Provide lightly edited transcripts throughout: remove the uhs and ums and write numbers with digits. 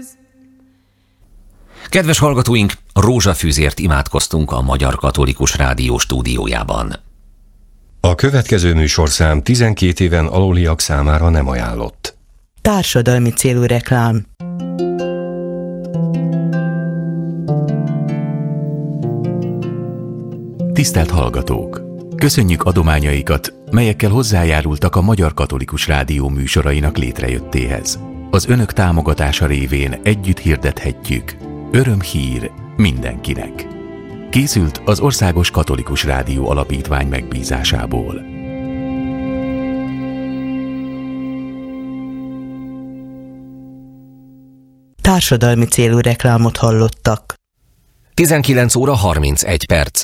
Kedves hallgatóink, rózsafűzért imádkoztunk a Magyar Katolikus Rádió stúdiójában. A következő műsorszám 12 éven aluliak számára nem ajánlott. Társadalmi célú reklám. Tisztelt hallgatók! Köszönjük adományaikat, melyekkel hozzájárultak a Magyar Katolikus Rádió műsorainak létrejöttéhez. Az önök támogatása révén együtt hirdethetjük: örömhír mindenkinek. Készült az Országos Katolikus Rádió Alapítvány megbízásából. Társadalmi célú reklámot hallottak. 19 óra 31 perc.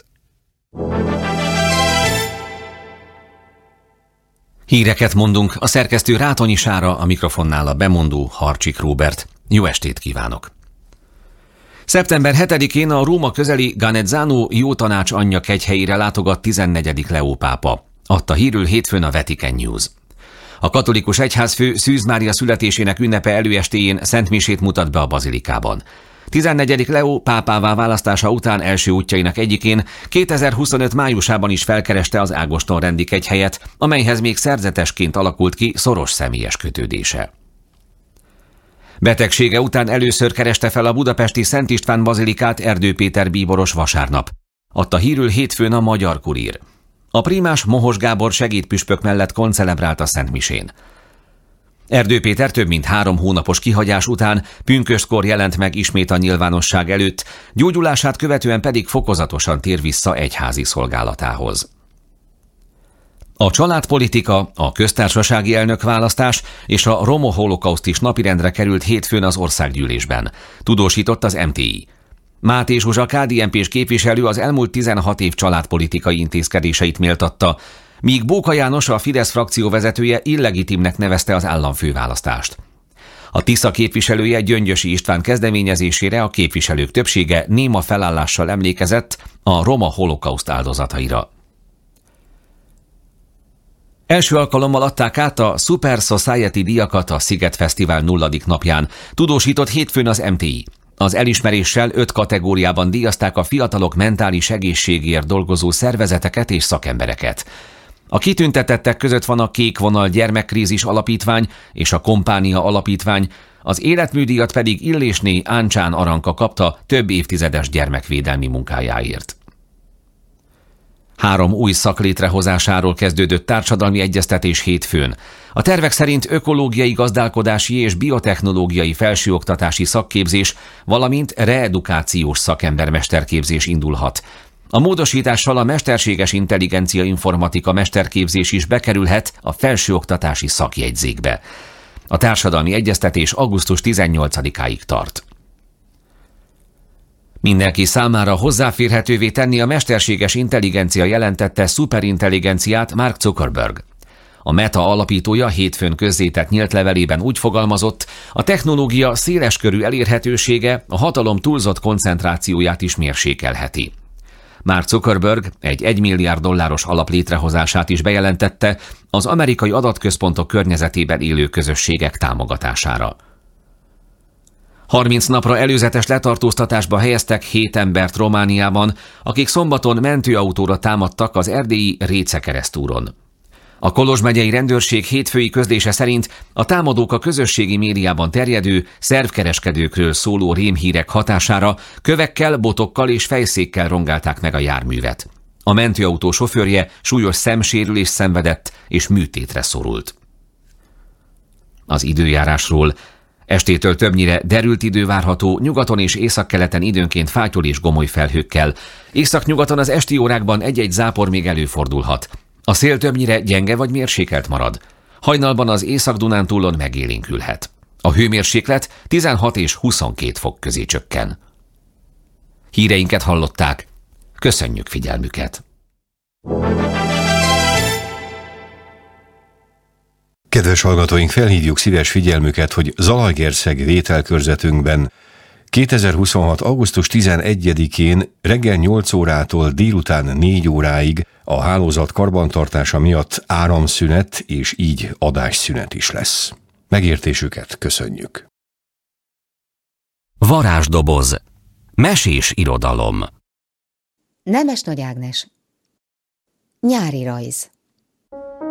Híreket mondunk, a szerkesztő Rátonyi Sára, a mikrofonnál a bemondó Harcsik Róbert. Jó estét kívánok! Szeptember 7-én a Róma közeli Ganezzano Jótanács anyja kegyhelyére látogat 14. Leó pápa. Adta hírül hétfőn a Vatican News. A katolikus egyházfő Szűz Mária születésének ünnepe előestéjén szentmisét mutat be a bazilikában. 14. Leó pápává választása után első útjainak egyikén 2025 májusában is felkereste az Ágoston-rendi kegyhelyet, amelyhez még szerzetesként alakult ki szoros személyes kötődése. Betegsége után először kereste fel a budapesti Szent István bazilikát Erdő Péter bíboros vasárnap. Adta hírül hétfőn a Magyar Kurír. A prímás Mohos Gábor segédpüspök mellett koncelebrált a szentmisén. Erdő Péter több mint 3 hónapos kihagyás után pünköstkor jelent meg ismét a nyilvánosság előtt, gyógyulását követően pedig fokozatosan tér vissza egyházi szolgálatához. A családpolitika, a köztársasági elnökválasztás és a roma holokauszt is napirendre került hétfőn az országgyűlésben, tudósított az MTI. Máté Zsuzsa KDNP-s képviselő az elmúlt 16 év családpolitikai intézkedéseit méltatta, míg Bóka János, a Fidesz frakció vezetője illegitimnek nevezte az államfőválasztást. A Tisza képviselője Gyöngyösi István kezdeményezésére a képviselők többsége néma felállással emlékezett a roma holokauszt áldozataira. Első alkalommal adták át a Super Society díjakat a Sziget Fesztivál 0. napján, tudósított hétfőn az MTI. Az elismeréssel 5 kategóriában díjazták a fiatalok mentális egészségért dolgozó szervezeteket és szakembereket. A kitüntetettek között van a Kék Vonal Gyermekkrízis Alapítvány és a Kompánia Alapítvány, az életműdíjat pedig Illésné Áncsán Aranka kapta több évtizedes gyermekvédelmi munkájáért. 3 új szak létrehozásáról kezdődött társadalmi egyeztetés hétfőn. A tervek szerint ökológiai gazdálkodási és biotechnológiai felsőoktatási szakképzés, valamint reedukációs szakembermesterképzés indulhat. A módosítással a mesterséges intelligencia informatika mesterképzés is bekerülhet a felsőoktatási szakjegyzékbe. A társadalmi egyeztetés augusztus 18-áig tart. Mindenki számára hozzáférhetővé tenni a mesterséges intelligencia jelentette szuperintelligenciát Mark Zuckerberg. A Meta alapítója hétfőn közzétett nyílt levelében úgy fogalmazott, a technológia széleskörű elérhetősége a hatalom túlzott koncentrációját is mérsékelheti. Mark Zuckerberg egy $1 milliárd alap létrehozását is bejelentette az amerikai adatközpontok környezetében élő közösségek támogatására. 30 napra előzetes letartóztatásba helyeztek 7 embert Romániában, akik szombaton mentőautóra támadtak az erdélyi Réce keresztúron. A Kolozs megyei rendőrség hétfői közlése szerint a támadók a közösségi médiában terjedő szervkereskedőkről szóló rémhírek hatására kövekkel, botokkal és fejszékkel rongálták meg a járművet. A mentőautó sofőrje súlyos szemsérülést szenvedett és műtétre szorult. Az időjárásról: estétől többnyire derült idő várható, nyugaton és északkeleten időnként fátyol és gomoly felhőkkel. Északnyugaton az esti órákban egy-egy zápor még előfordulhat. A szél többnyire gyenge vagy mérsékelt marad. Hajnalban az Észak-Dunántúlon megélénkülhet. A hőmérséklet 16 és 22 fok közé csökken. Híreinket hallották. Köszönjük figyelmüket! Kedves hallgatóink, felhívjuk szíves figyelmüket, hogy Zalaegerszeg vételkörzetünkben 2026. augusztus 11-én reggel 8 órától délután 4 óráig a hálózat karbantartása miatt áramszünet és így adásszünet is lesz. Megértésüket köszönjük! Varázsdoboz. Mesés irodalom. Nemes Nagy Ágnes. Nyári rajz.